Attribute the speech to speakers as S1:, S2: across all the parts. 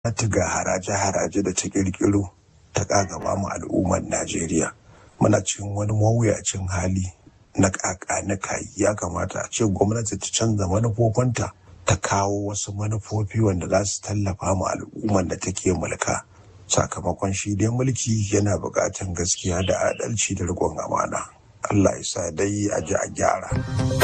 S1: gwamnati ga haraje-haraje da ta ƙirƙiro ta ƙagaba mu al'ummar Najeriya. Muna cikin wani mawuyacin hali na ƙaƙa ya kamata a ce gwamnati ta canza manufofinta ta kawo wasu manufofi wanda za su tallafa mu al'ummar da take mulka. Sakamakon shi dai mulki yana buƙatar gaskiya da adalci da riƙon amana. Allah ya sa dai a ji a gyara.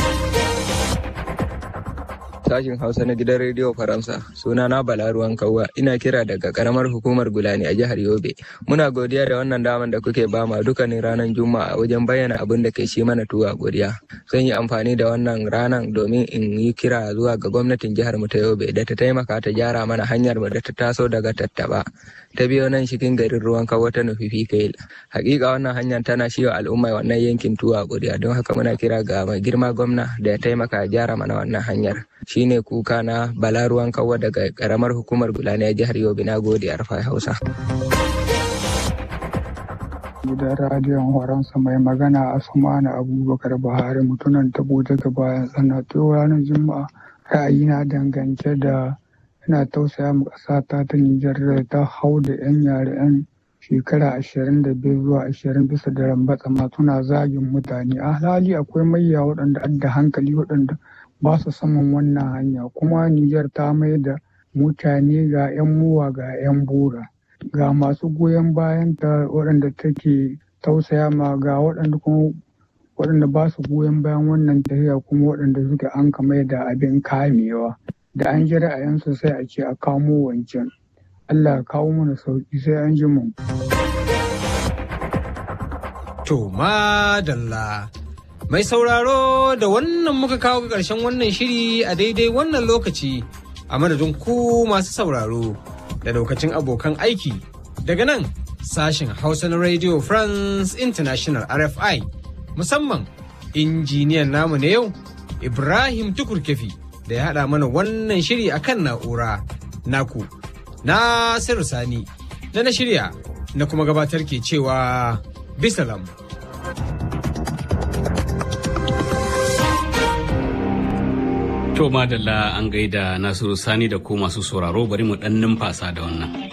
S2: Sashin Hausa na gidan Rediyo Faransa. Sunana Bala Ruwan Kawwa. Ina kira daga karamar hukumar Gulani a jihar Yobe. Muna godiya da wannan daman da kuke bama dukkanin ranar Juma'a wajen bayyana abin da ke ci mana tuwa godiya. Zan yi amfani da wannan ranar domin in yi kira zuwa ga gwamnatin jihar mu ta Yobe da ta taimaka ta gyara mana hanyar mu da ta taso daga Tattaba. Ta biyo nan cikin garin Ruwan Kawwa ta nufi Fikail. Hakika wannan hanyar tana shi wa al'umma wannan yankin tuwa godiya, don haka muna kira ga mai girma gwamna da ya taimaka ya gyara mana wannan hanyar. Shine kuka na Bala Ruwan Kawwa daga karamar hukumar Gulani a jihar Yobe. Na gode Arfai Hausa.
S3: Gidan radiyon Faransa mai magana Asmanu Abubakar Buhari mutunan tabo daga bayan sanato ranar Juma'a. Ra'ayina dangance da ina tausaya mu ƙasa ta Nijar da ta hau da 'yan yare 'yan shekara 25 zuwa 20 bisa da rambatsa ma suna zagin mutane. A hali akwai mayya waɗanda adda hankali waɗanda ba su saman wannan hanya, kuma Nijar ta mai da mutane ga 'yan muwa ga 'yan bura, ga masu goyon bayan ta waɗanda take tausaya ma, ga waɗanda ba su goyon bayan wannan tafiya, kuma waɗanda suke an mai da abin kamewa da an ji ra'ayinsu sai a ce a kamo wancan. Allah ya kawo mana sauki, sai an ji mu.
S4: To madalla. Mai sauraro da wannan muka kawo ga ƙarshen wannan shiri a daidai wannan lokaci, a madadin ku masu sauraro da lokacin abokan aiki daga nan sashen Hausa na Radio France International RFI, musamman injiniyan namu na yau Ibrahim Tukur Kefi da ya haɗa mana wannan shiri akan na'ura. Naku Nasiru Sani da na shirya na kuma gabatar ke cewa bisalam.
S5: To madalla an gaida Nasiru Sani da ku masu sauraro, bari mu ɗan numfasa da wannan.